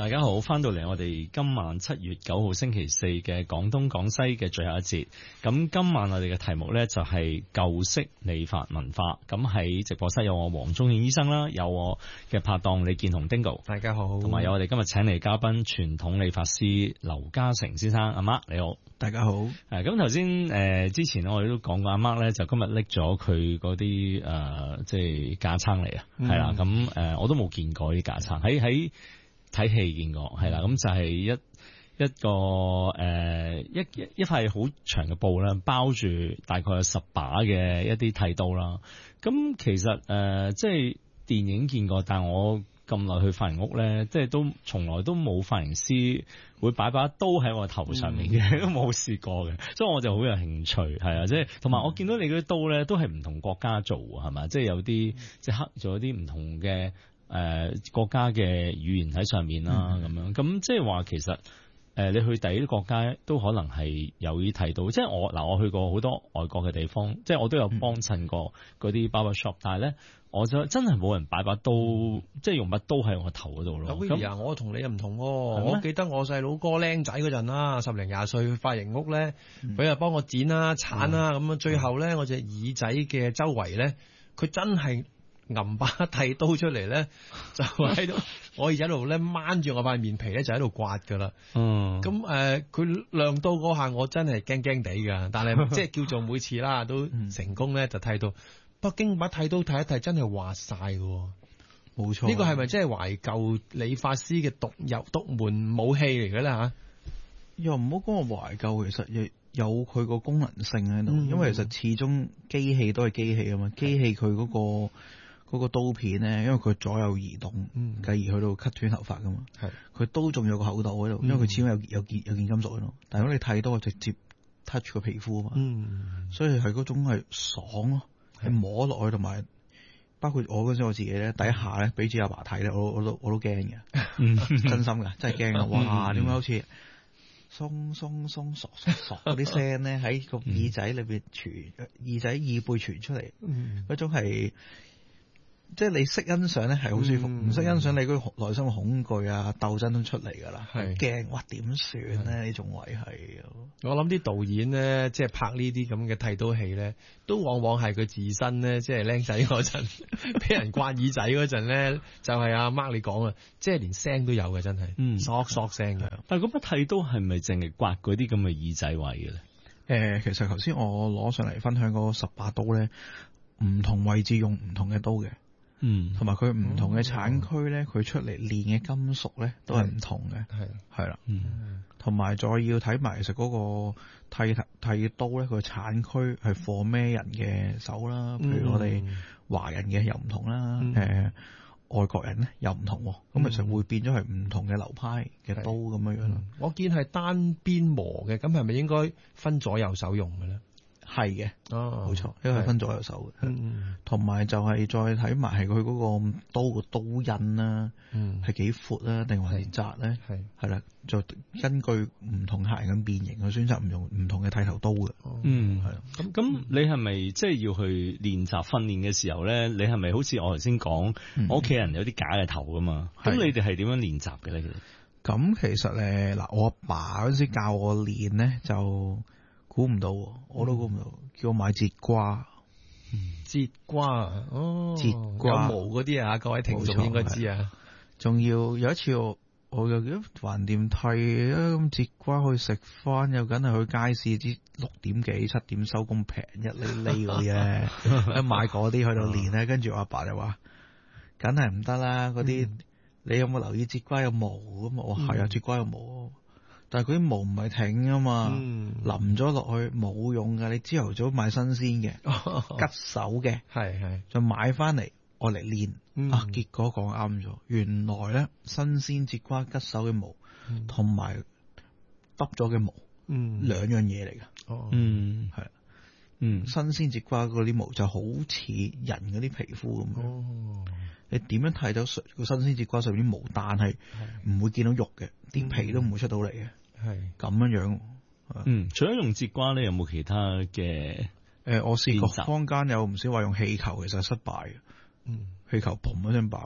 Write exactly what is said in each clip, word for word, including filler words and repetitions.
大家好，翻到嚟我哋今晚七月九號星期四嘅廣東廣西嘅最後一節。咁今晚我哋嘅題目呢，就係舊式理髮文化。咁喺直播室有我黃宗憲醫生啦，有我嘅拍檔李健同 Dingo， 大家好， 同埋有我哋今日請嚟嘉賓傳統理髮師劉嘉誠先生，阿 Mark 你好， 大家好。 誒，咁頭先誒之前我哋都講過阿 Mark 咧，就今日拎咗佢嗰啲誒即係架撐嚟啊，係啦、嗯，咁誒、呃、我都冇見過啲架撐，喺喺睇戲見過，係啦，咁就係一一個誒、呃、一一一塊好長嘅布啦，包住大概有十把嘅一啲剃刀啦。咁其實誒、呃、即係電影見過，但係我咁耐去髮型屋咧，即係都從來都冇髮型師會擺把刀喺我頭上面嘅，都冇試過嘅，所以我就好有興趣，係啊，即係同埋我見到你嗰啲刀咧，都係唔同國家做係嘛，即係有啲即係刻咗啲唔同嘅誒、呃、國家嘅語言喺上面啦，咁、嗯、樣咁即係話其實誒、呃、你去第二啲國家都可能係有啲睇到，即係我嗱我去過好多外國嘅地方，即係我都有幫襯過嗰啲 barber shop，但係咧。我就真係冇人擺把刀，即係用把刀喺我頭嗰度咯。 咁啊，我同你又唔同喎。我記得我細佬哥僆仔嗰陣啦，十零廿歲髮型屋咧，佢又幫我剪啦、鏟啦，咁啊、嗯，最後咧，我隻耳仔嘅周圍咧，佢真係揞把剃刀出嚟咧，就喺度，我耳仔度咧掹住我塊面皮咧，就喺度刮噶啦。嗯，咁誒，佢亮刀嗰下，我真係驚驚地噶，但係即係叫做每次啦，都成功咧，就剃到。北京把剃刀睇一睇真係滑晒㗎，冇錯。呢個係咪即係懷舊理髮師嘅獨有獨門武器嚟嘅咧吓？ 又唔好講話懷舊，其實亦有佢個功能性喺度。嗯、因為其實始終機器都係機器啊嘛，機器佢嗰、嗰個、嗰個刀片咧，因為佢左右移動，繼、嗯、而去到 cut 斷頭髮噶嘛。係佢都仲有個厚度喺度，因為佢始終有有件有件金屬喺度。但係如果你剃刀直接 touch 個皮膚啊嘛，嗯、所以係嗰種係爽咯。係摸落去，同埋包括我嗰陣我自己咧，第一下咧俾住阿爸睇咧，我我都我都驚嘅，真心噶，真係驚啊！哇，點解好似鬆鬆鬆索索索嗰啲聲咧喺個耳仔裏邊傳，耳仔耳背傳出嚟，嗰、嗯、種係即係你識欣賞咧係好舒服，唔識、嗯、欣賞你嗰個內心嘅恐懼啊鬥爭都出嚟噶啦，驚哇點算咧呢種位係， 我諗啲導演咧即係拍呢啲咁嘅剃刀戲咧，都往往係佢自身咧即係僆仔嗰陣俾人刮耳仔嗰陣咧，就係阿 Mark 你講啊，即係連聲都有嘅，真係，嗯，嗦嗦聲嘅。 但係嗰把剃刀係咪淨係刮嗰啲咁嘅耳仔位嘅咧？誒、 呃，其實頭先我攞上嚟分享嗰十把刀咧，唔同位置用唔同嘅刀嘅。嗯，同埋佢唔同嘅產區咧，佢、哦、出嚟煉嘅金屬咧都係唔同嘅，係係啦，嗯，同埋再要睇埋其實嗰個剃剃刀咧，佢產區係 for 咩人嘅手啦，譬如我哋華人嘅又唔同啦，誒、嗯呃、外國人咧又唔同，咁、嗯、其實會變咗係唔同嘅流派嘅刀咁樣樣咯。 我見係單邊磨嘅，咁係咪應該分左右手用嘅咧？ 係嘅， 哦， 冇錯，因為係分左右手嘅，嗯，同埋就係再睇埋係佢嗰個刀個刀印啦，嗯，係幾闊啦，定還是窄咧？係係啦，就根據唔同客人嘅變形去選擇唔用唔同嘅剃頭刀嘅， 嗯，係啦。咁咁，你係咪即係要去練習訓練嘅時候咧？你係咪好似我頭先講，我屋企人有啲假嘅頭噶嘛？咁你哋係點樣練習嘅咧？其實咁其實咧，嗱，我阿爸嗰陣時教我練咧就。估唔到，我都估唔到，叫我買節瓜， 節瓜哦， 節瓜有毛嗰啲啊，各位聽眾應該知啊。 仲要有一次我我又橫掂剃啊，咁節瓜去食翻，又梗係去街市啲六點幾七點收工平一厘厘嗰啲咧，一買嗰啲去到練咧，跟住我阿爸就話，梗係唔得啦，嗰啲、嗯、你有冇留意節瓜有毛咁？我係啊，節瓜有毛。但係佢啲毛唔係挺啊嘛，嗯、淋咗落去冇用噶。你朝頭早買新鮮嘅，拮手嘅，係係，就買翻嚟我嚟練啊。結果講啱咗，原來咧新鮮節瓜拮手嘅毛，同埋耷咗嘅毛，嗯，兩樣嘢嚟噶。哦，嗯，係，嗯，新鮮節瓜嗰啲毛就好似人嗰啲皮膚咁樣。哦，你點樣睇到個新鮮節瓜上面啲毛？但係唔會見到肉嘅，啲、嗯、皮都唔會出到嚟嘅。係咁樣樣， 嗯，除咗用節瓜咧，有冇其他嘅？誒、 呃，我試過坊間有唔少話用氣球，其實係失敗嘅。嗯，氣球嘭一聲爆。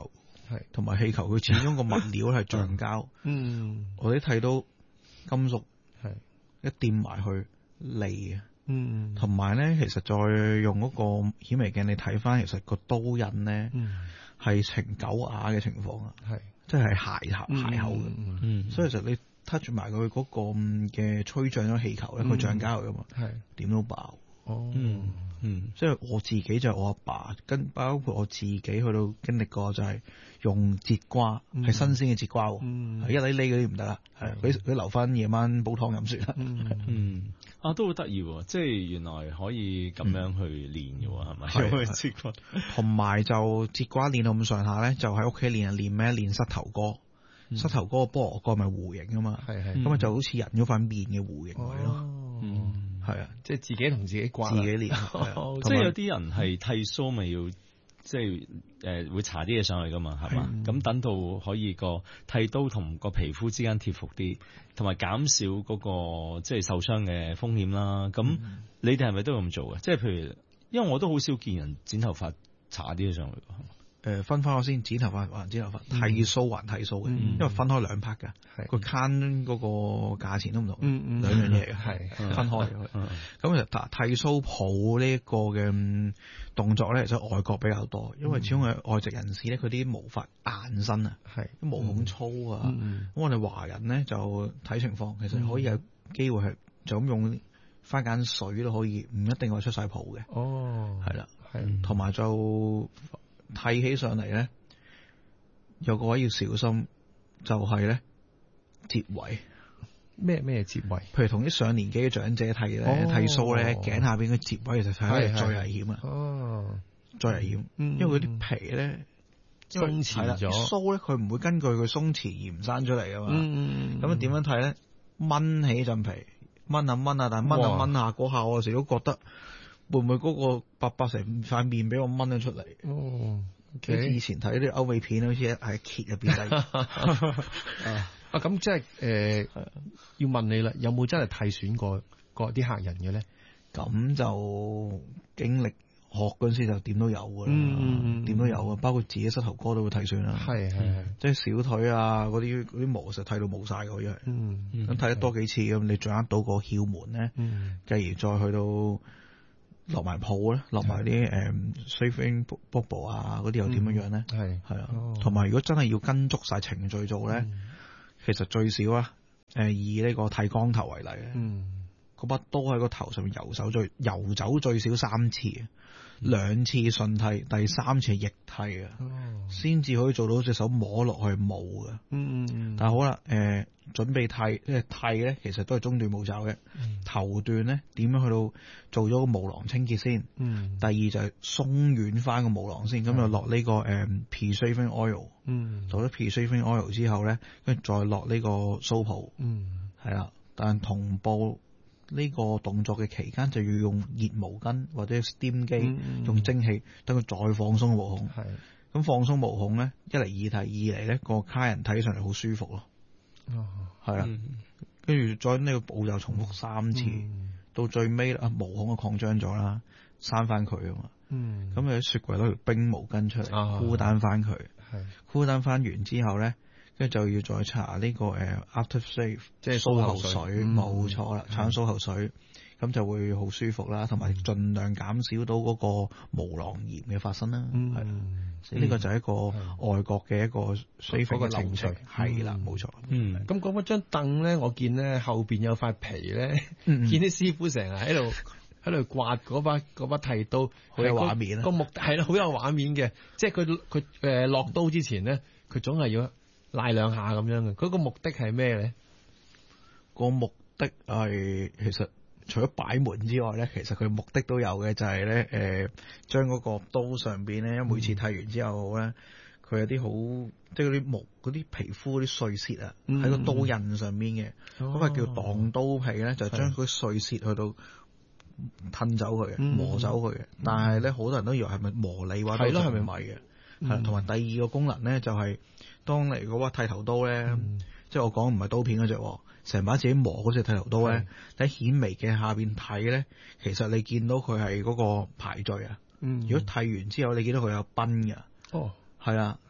係同埋氣球，佢始終個物料係橡膠。 嗯， 我哋睇到金屬係一掂埋去利啊。 嗯， 同埋咧，其實再用嗰個顯微鏡你睇翻，其實個刀刃咧係呈狗牙嘅情況啊， 係即係鞋合鞋口嘅。 嗯嗯， 所以其實你 touch 埋佢嗰個嘅吹脹咗氣球咧，佢橡膠嚟噶嘛， 係點都爆。 哦， 嗯嗯， 即係我自己就係我阿爸，跟包括我自己去到經歷過就係用節瓜，係新鮮嘅節瓜喎， 嗯係一粒粒嗰啲唔得啦，係佢佢留翻夜晚煲湯飲算啦。 嗯，啊都好得意喎，即係原來可以咁樣去練嘅喎，係咪？ 係用節瓜， 同埋就節瓜練到咁上下咧，就喺屋企練啊練咩？練膝頭哥，膝頭哥個菠蘿蓋咪弧形啊嘛， 係係咁啊就好似人嗰塊面嘅弧形位咯， 嗯。 係啊， 即係自己同自己刮， 自己練，係啊哦即係有啲人係剃鬚咪要，即係誒會搽啲嘢上去噶嘛，係嘛？咁等到可以個剃刀同個皮膚之間貼服啲，同埋減少嗰個即係受傷嘅風險啦。咁你哋係咪都咁做嘅？即係譬如，因為我都好少見人剪頭髮搽啲嘢上去。 誒分翻我先，剪頭髮還剪頭髮，剃鬚還剃鬚嘅，因為分開兩 part 㗎，個 can 嗰個價錢都唔同，兩樣嘢嘅，係分開嘅。咁其實剃鬚鋪呢一個嘅動作咧，其實外國比較多，因為始終係外籍人士咧，佢啲毛髮硬身啊，啲毛孔粗啊，咁我哋華人咧就睇情況，其實可以有機會係就咁用番梘水都可以，唔一定話出晒泡嘅。 哦， 係啦，係，同埋就。剃起上嚟咧，有個位要小心，就係咧接位。 咩咩接位？ 譬如同啲上年紀嘅長者剃咧，剃鬚咧，頸下邊嘅接位其實係最危險啊！哦，最危險，因為嗰啲皮咧鬆弛咗， 鬚咧佢唔會根據佢鬆弛而唔生出嚟噶嘛。咁啊點樣剃咧？掹起陣皮，掹下掹下，但係掹下掹下嗰下，我有時都覺得。會唔會嗰個白白成塊面俾我掹咗出嚟？哦，好似以前睇啲歐美片，好似喺揭入邊嚟。 啊，咁即係誒，要問你啦，有冇真係剃損過過啲客人嘅咧？ 咁就經歷學嗰陣時就點都有噶啦，點都有啊，包括自己膝頭哥都會剃損啦。係係係，即係小腿啊嗰啲嗰啲毛實剃到冇晒嘅，因為咁剃得多幾次咁，你掌握到個竅門咧，繼而再去到。落埋泡咧，落埋啲誒 shaving bubble 啊，嗰啲又點樣樣咧？係係啊，同埋如果真係要跟足晒程序做咧，嗯、其實最少啊，誒、呃、以呢個剃光頭為例咧，嗰把、嗯、刀喺個頭上面游手最游走最少三次。兩次順剃，第三次係逆剃啊，先至、哦、可以做到隻手摸落去冇嘅。嗯嗯嗯。但係好啦，誒、呃，準備剃，即係剃咧，其實都係中段步驟嘅。嗯、頭段咧，點樣去到做咗個毛囊清潔先？嗯。第二就係鬆軟翻個毛囊先，咁、嗯、就落呢、這個誒、嗯、pre-shaving oil。嗯。做咗 pre-shaving oil 之後咧，跟住再落呢個鬚泡。嗯。係啦，但同步。呢個動作嘅期間就要用熱毛巾或者 steam 機，嗯、用蒸汽等佢再放鬆毛孔。係咁放鬆毛孔咧，一嚟易睇，二嚟咧個客人睇上嚟好舒服咯。哦，係啦，跟住再呢個步驟重複三次，嗯、到最尾啊毛孔啊擴張咗啦，閂翻佢啊嘛。嗯，咁你喺雪櫃攞條冰毛巾出嚟箍單翻佢，係箍單翻完之後咧。跟住就要再搽呢個誒 after shave，即係鬚後水，冇錯啦，搽鬚後水，咁就會好舒服啦，同埋盡量減少到嗰個毛囊炎嘅發生啦。係，呢個就係一個外國嘅一個 shaving 嘅程序，係啦，冇錯。嗯， 咁講嗰張凳咧，我見咧後邊有塊皮咧，見啲師傅成日喺度喺度刮嗰把嗰把剃刀， 好有畫面啊！ 個目係啦，好有畫面嘅，即係佢佢誒落刀之前咧，佢總係要。拉兩下咁樣嘅，佢個目的係咩咧？ 個目的係其實除咗擺門之外咧，其實佢目的都有嘅，就係咧誒，將嗰個刀上邊咧，每次剃完之後咧，佢、嗯、有啲好即係嗰啲毛、嗰啲皮膚嗰啲碎屑啊，喺、嗯、個刀刃上面嘅，嗰個、哦、叫擋刀皮咧，就將佢碎屑去到褪走佢嘅，嗯、磨走佢嘅。嗯、但係咧，好多人都以為係咪磨利或者係咪咪嘅？係，同埋、嗯、第二個功能咧，就係、是、當嚟嗰把剃頭刀咧，嗯、即係我講唔係刀片嗰隻，成把自己磨嗰隻剃頭刀咧，喺顯微鏡下邊睇咧，其實你見到佢係嗰個排序啊。嗯、如果剃完之後，你見到佢有崩嘅。哦，係啊，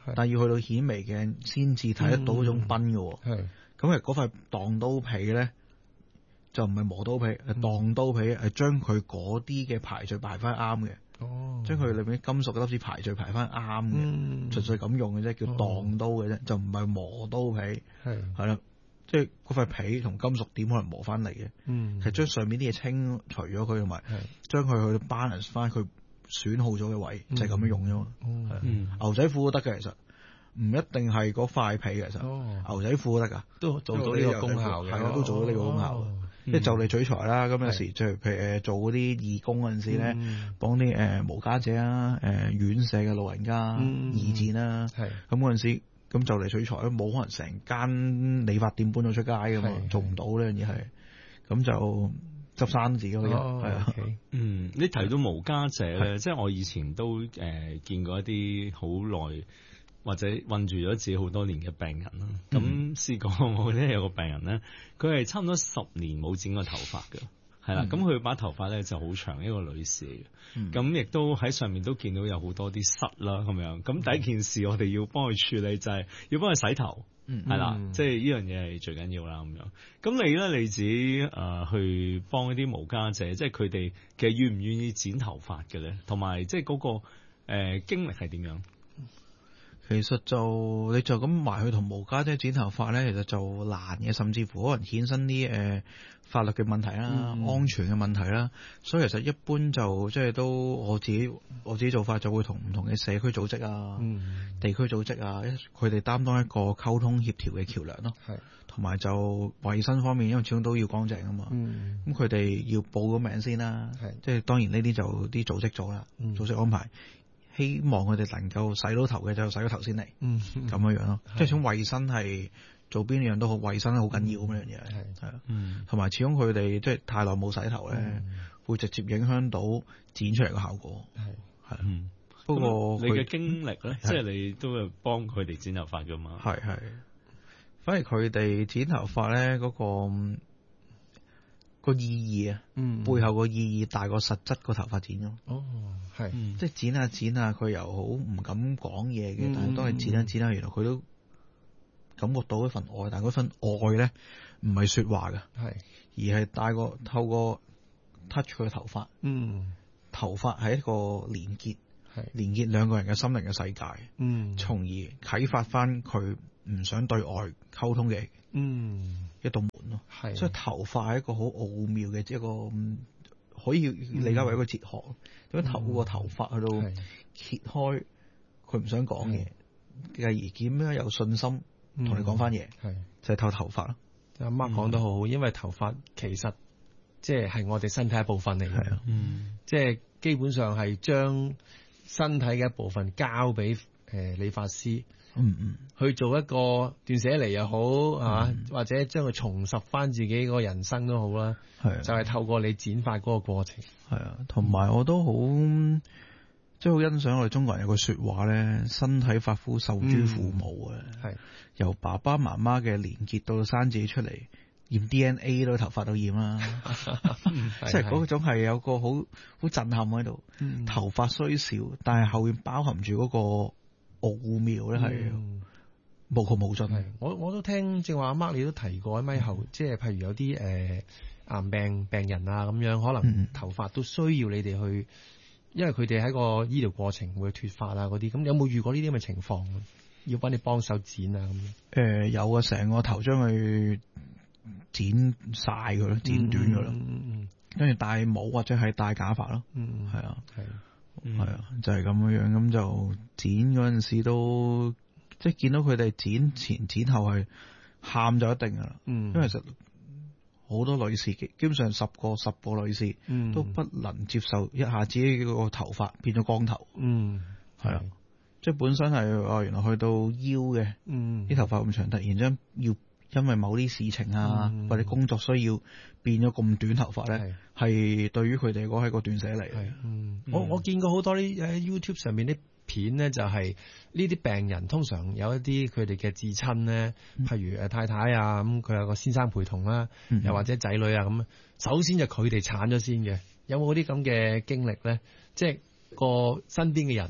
但係要去到顯微鏡先至睇得到嗰種崩嘅。 係咁係嗰塊當刀皮咧，就唔係磨刀皮，係當刀皮，係將佢嗰啲嘅排序排翻啱嘅。 哦， 將佢裏面金屬嘅粒子排序排翻啱嘅，純、嗯、粹咁用嘅啫，叫當刀嘅啫，就唔係磨刀皮。係係啦，即係嗰塊皮同金屬點可能磨翻嚟嘅。嗯，係將上面啲嘢清除咗佢，同埋將佢去 balance 翻佢損耗咗嘅位，就係、是、咁樣用啫嘛。嗯，牛仔褲都得嘅，其實唔一定係嗰塊皮嘅，其實、哦、牛仔褲都得噶， 都做到呢個功效嘅， 係啊，都做到呢個功效。哦即係就嚟取材啦，咁有時即係譬如誒做嗰啲義工嗰陣時咧，幫啲誒無家者啊、誒院舍嘅老人家義戰啦，咁嗰陣時咁就嚟取材，冇可能成間理髮店搬咗出街㗎嘛，做唔到呢樣嘢係，咁就執生自己嗰啲係啊。 嗯，你提到無家者咧，即係我以前都誒、呃、見過一啲好耐。或者困住咗自己好多年嘅病人啦，咁、嗯、試過我咧有個病人咧，佢係差唔多十年冇剪過頭髮嘅，係啦，咁佢把頭髮咧就好長，一個女士嚟嘅，咁、嗯、亦都喺上面都見到有好多啲虱啦咁樣，咁第一件事我哋要幫佢處理就係要幫佢洗頭，係啦、嗯，即係呢樣嘢係最緊要啦咁樣。咁你咧你自己誒、呃、去幫一啲無家者，即係佢哋其實願唔願意剪頭髮嘅咧，同埋即係嗰、那個誒、呃、經歷係點樣？ 其實就你就咁埋去同無家者剪頭髮咧，其實就難嘅，甚至乎可能衍生啲誒、呃、法律嘅問題啦、嗯、安全嘅問題啦。所以其實一般就即係都我自己我自己做法就會同唔同嘅社區組織啊、嗯、地區組織啊，佢哋擔當一個溝通協調嘅橋梁咯。係，同埋就衞生方面，因為始終都要乾淨啊嘛。咁佢哋要報個名先啦。係，即係當然呢啲就啲組織做啦、嗯，組織安排。希望佢哋能夠洗到頭嘅就洗咗頭先嚟，咁、嗯、樣樣咯。即係種衞生係做邊樣都好，衞生好緊要咁樣嘢，係啊。同埋始終佢哋即係太耐冇洗頭咧、嗯，會直接影響到剪出嚟嘅效果。係係、嗯。不過你嘅經歷咧，即係你都係幫佢哋剪頭髮噶嘛？ 係係。反而佢哋剪頭髮咧，嗰、嗰個。個意義啊、嗯，背後個意義大過實質個頭髮剪咗。哦，係、嗯，即係剪下剪下，佢又好唔敢講嘢嘅，但係當係剪下剪下，原來佢都感覺到一份愛，但係嗰份愛咧唔係說話嘅，係，而係帶過透過 touch 佢嘅頭髮，嗯，頭髮係一個連結，係連結兩個人嘅心靈嘅世界，嗯，從而啟發翻佢唔想對外溝通嘅，嗯，一道門咯，係，所以頭髮係一個好奧妙嘅一個，可以理解為一個哲學，點、嗯、樣透過頭髮去到揭開佢唔想講嘢，繼而點樣有信心同你講翻嘢，係就係、是、透頭髮咯。 阿 Mark 講得好好，因為頭髮其實即係係我哋身體一部分嚟嘅，嗯，即係基本上係將身體嘅一部分交俾誒理髮師。嗯嗯，去做一個斷捨離又好，係、嗯、嘛，或者將佢重拾翻自己個人生都好啦。係，就係、是、透過你剪髮嗰個過程。 係啊，同埋我都好，即係好欣賞我哋中國人有句說話咧，身體髮膚受諸父母啊。係、嗯，由爸爸媽媽嘅連結到生自己出嚟，驗 D N A 都頭髮都驗啦。即係嗰種係有個好好震撼喺度。頭髮雖少，但係後面包含住嗰、那個。奧妙咧係無窮無盡。 我我都聽正話阿 Mark 你都提過喺咪後，即係譬如有啲誒、呃、癌病病人啊咁樣，可能頭髮都需要你哋去，因為佢哋喺個醫療過程會脫髮啊嗰啲。咁有冇遇過呢啲咁嘅情況？要幫你幫手剪啊咁樣？誒、 呃、有啊，成個頭將佢剪晒佢咯，剪短佢咯，跟住戴帽或者係戴假髮咯。嗯，係啊，係。係、嗯、啊，就係、是、咁樣樣，咁就剪嗰陣時都即係見到佢哋剪前剪後係喊就一定噶啦，嗯，因為其實好多女士基本上十個十個女士都不能接受一下子個頭髮變咗光頭，嗯，係啊，即係本身係哦原來去到腰嘅，嗯，啲頭髮咁長，突然之間要因為某啲事情啊、嗯、或者工作需要變咗咁短頭髮咧，係對於佢哋講係個斷捨離。係， 嗯，我我見過好多啲喺 YouTube 上面啲片咧，就係呢啲病人通常有一啲佢哋嘅至親咧，譬如誒太太啊，咁佢有個先生陪同啦、嗯，又或者仔女啊咁。首先就佢哋鏟咗先嘅，有冇啲咁嘅經歷咧？即係個身邊嘅人啊，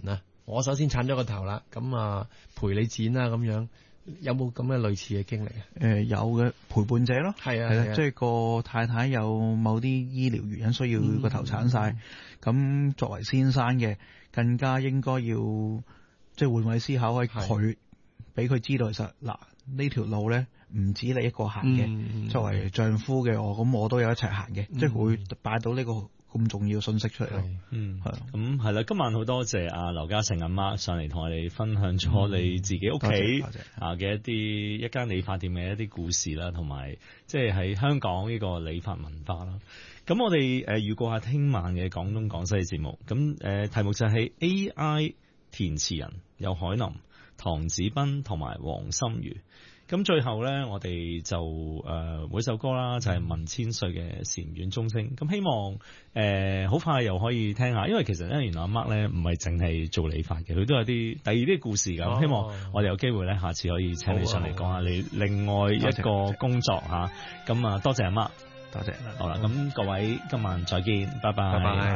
我首先鏟咗個頭啦，咁啊陪你剪啦咁樣，有冇咁嘅類似嘅經歷啊？ 誒、呃、有嘅陪伴者咯， 係啊， 係啦， 係啊即係個太太有某啲醫療原因需要個頭鏟晒，咁、嗯、作為先生嘅更加應該要即係換位思考，喺佢俾佢知道其實嗱呢條路咧唔止你一個行嘅、嗯，作為丈夫嘅我，咁我都有一齊行嘅、嗯，即係會擺到呢個咁重要信息出嚟咯。 嗯，係咁係啦。今晚好多謝阿劉家成阿媽上嚟同我哋分享咗你自己屋企啊嘅一啲一間理髮店嘅一啲故事啦，同埋即係喺香港呢個理髮文化啦。咁我哋誒預告下聽晚嘅廣東廣西嘅節目。咁誒、呃、題目就係 A I 填詞人有海林、唐子彬同埋黃心如。咁最後咧，我哋就誒、呃、每首歌啦，就係、是、文千歲嘅禪院鐘聲。咁希望誒好、呃、快又可以聽下，因為其實咧原來阿 Mark 咧唔係淨係做理髮嘅，佢都有啲第二啲故事㗎、哦。希望我哋有機會咧，下次可以請你上嚟講下你另外一個工作嚇。咁啊，多謝阿 Mark， 多謝。 好啦，咁各位今晚再見，拜拜。 拜拜。